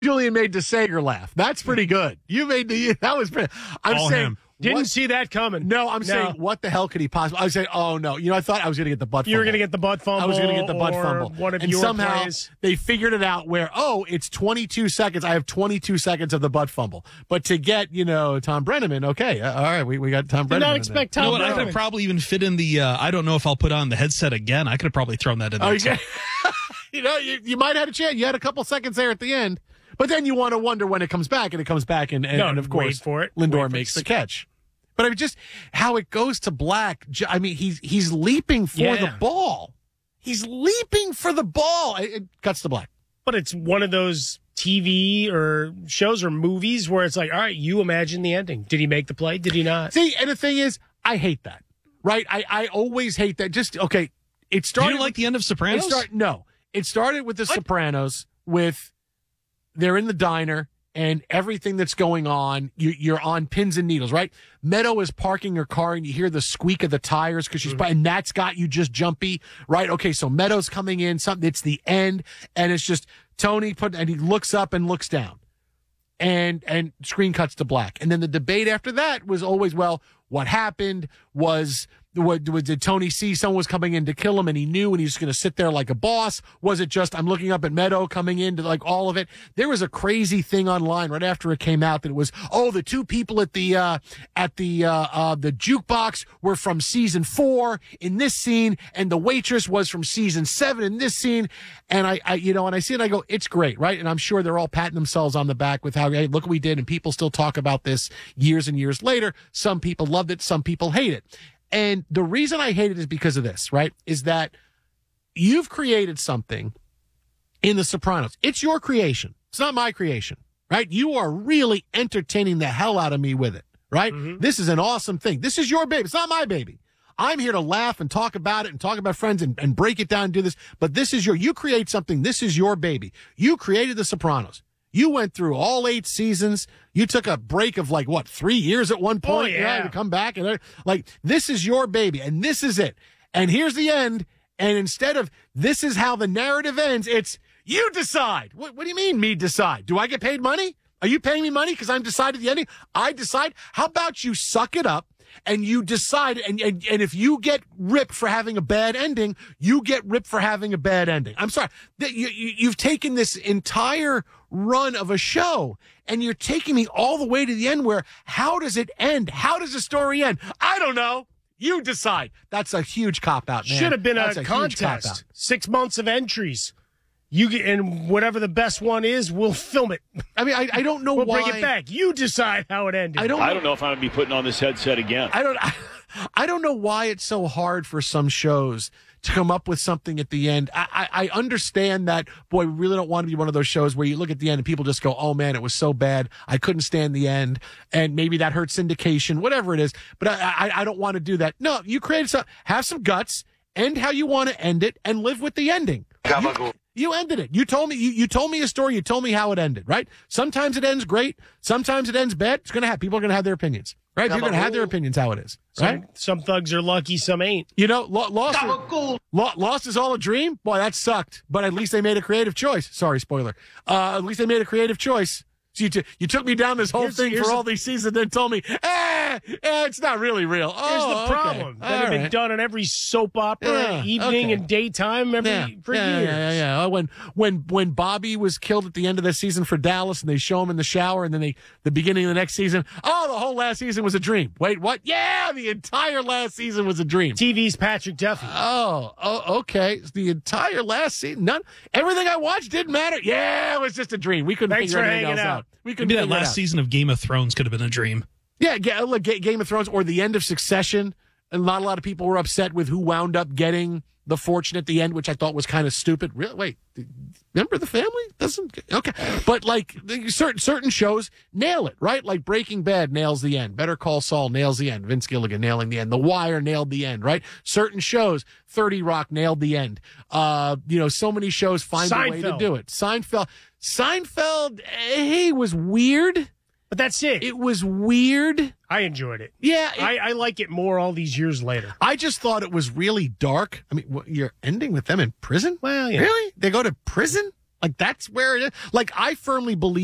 Julian made DeSager laugh. That's pretty good. That was pretty. I'm All saying. him. Didn't see that coming. No, I'm saying, what the hell could he possibly? I was saying, oh no, I thought I was going to get the butt fumble. You were going to get the butt fumble. I was going to get the butt fumble. One of and your somehow plays. they figured it out where, it's 22 seconds. I have 22 seconds of the butt fumble. But to get, Tom Brenneman, okay, all right, we got Tom Brenneman. Did not expect Tom Brenneman. I could have probably even fit in the, I don't know if I'll put on the headset again. I could have probably thrown that in there. Okay. You might have had a chance. You had a couple seconds there at the end. But then you want to wonder when it comes back, and it comes back, and of course, for it. Lindor makes the catch. But I mean, just how it goes to Black. I mean, he's leaping for the ball. He's leaping for the ball. It cuts to Black. But it's one of those TV or shows or movies where it's like, all right, you imagine the ending. Did he make the play? Did he not? See, and the thing is, I hate that. Right? I always hate that. Just, okay, it started. You didn't like the end of Sopranos? No. It started with the Sopranos with they're in the diner. And everything that's going on, you're on pins and needles, right? Meadow is parking her car, and you hear the squeak of the tires because and that's got you just jumpy, right? Okay, so Meadow's coming in, it's the end, and it's just Tony and he looks up and looks down, and screen cuts to Black, and then the debate after that was always, well, what happened was. Did Tony see someone was coming in to kill him and he knew and he's just going to sit there like a boss? Was it just I'm looking up at Meadow coming into like all of it? There was a crazy thing online right after it came out that it was, the two people at the jukebox were from season 4 in this scene and the waitress was from season 7 in this scene. And I and I see it and I go, it's great, right? And I'm sure they're all patting themselves on the back with how, hey, look what we did. And people still talk about this years and years later. Some people loved it. Some people hate it. And the reason I hate it is because of this, right? Is that you've created something in The Sopranos. It's your creation. It's not my creation, right? You are really entertaining the hell out of me with it, right? Mm-hmm. This is an awesome thing. This is your baby. It's not my baby. I'm here to laugh and talk about it and talk about friends and break it down and do this. But this is you create something. This is your baby. You created The Sopranos. You went through all 8 seasons. You took a break of 3 years at one point. To come back and this is your baby and this is it. And here's the end. And instead of this is how the narrative ends, it's you decide. What do you mean me decide? Do I get paid money? Are you paying me money because I'm decided the ending? I decide. How about you suck it up and you decide and if you get ripped for having a bad ending, you get ripped for having a bad ending. I'm sorry. You've taken this entire run of a show and you're taking me all the way to the end where how does it end? How does the story end? I don't know. You decide. That's a huge cop-out, man. Should have been a contest. 6 months of entries. And whatever the best one is, we'll film it. I mean, I don't know why. We'll bring it back. You decide how it ended. I don't know if I'm going to be putting on this headset again. I don't know why it's so hard for some shows to come up with something at the end. I understand that, boy, we really don't want to be one of those shows where you look at the end and people just go, oh, man, it was so bad. I couldn't stand the end. And maybe that hurts syndication, whatever it is. But I don't want to do that. No, you have some guts, end how you want to end it, and live with the ending. You ended it. You told me a story. You told me how it ended, right? Sometimes it ends great. Sometimes it ends bad. It's going to have, people are going to have their opinions, right? You're going to have their opinions how it is, right? Some thugs are lucky, some ain't. Lost is all a dream. Boy, that sucked. But at least they made a creative choice. Sorry, spoiler. At least they made a creative choice. So you took me down this whole thing for all these seasons and then told me, it's not really real. Here's the problem. Okay. That had been done on every soap opera, evening and daytime for years. Yeah. When Bobby was killed at the end of the season for Dallas and they show him in the shower and then the beginning of the next season, the whole last season was a dream. Wait, what? Yeah, the entire last season was a dream. TV's Patrick Duffy. Okay. The entire last season, everything I watched didn't matter. Yeah, it was just a dream. We couldn't figure anything else out. Maybe that last season of Game of Thrones could have been a dream. Yeah, like Game of Thrones or the end of Succession. And not a lot of people were upset with who wound up getting the fortune at the end, which I thought was kind of stupid. Really? Wait, remember the family? Okay. But certain shows nail it, right? Like Breaking Bad nails the end. Better Call Saul nails the end. Vince Gilligan nailing the end. The Wire nailed the end, right? Certain shows, 30 Rock nailed the end. So many shows find a way to do it. Seinfeld, was weird. But that's it. It was weird. I enjoyed it. Yeah. I like it more all these years later. I just thought it was really dark. I mean, you're ending with them in prison? Well, yeah. Really? They go to prison? Like, that's where it is. Like, I firmly believe